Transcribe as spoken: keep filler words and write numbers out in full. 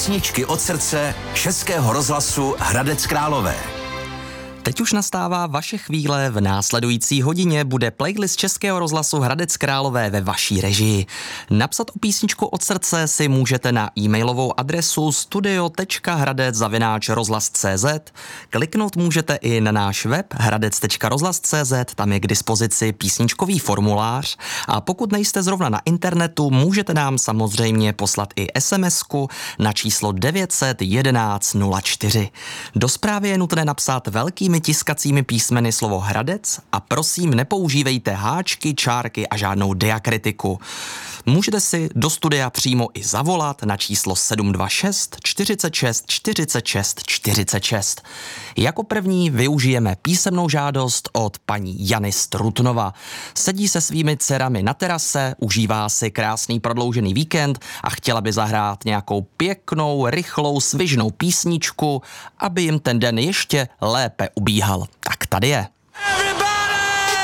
Písničky od srdce Českého rozhlasu Hradec Králové. Teď už nastává vaše chvíle, v následující hodině bude playlist Českého rozhlasu Hradec Králové ve vaší režii. Napsat o písničku od srdce si můžete na e-mailovou adresu studio tečka hradec zavináč rozhlas tečka cé zet. Kliknout můžete i na náš web hradec tečka rozhlas tečka cé zet, tam je k dispozici písničkový formulář a pokud nejste zrovna na internetu, můžete nám samozřejmě poslat i SMSku na číslo devět set jedenáct nula čtyři. Do zprávy je nutné napsat velkými tiskacími písmeny slovo Hradec a prosím nepoužívejte háčky, čárky a žádnou diakritiku. Můžete si do studia přímo i zavolat na číslo sedm dva šest čtyřicet šest čtyřicet šest čtyřicet šest. Jako první využijeme písemnou žádost od paní Jany Strutnova. Sedí se svými dcerami na terase, užívá si krásný prodloužený víkend a chtěla by zahrát nějakou pěknou, rychlou, svižnou písničku, aby jim ten den ještě lépe ubíhal. Tak tady je.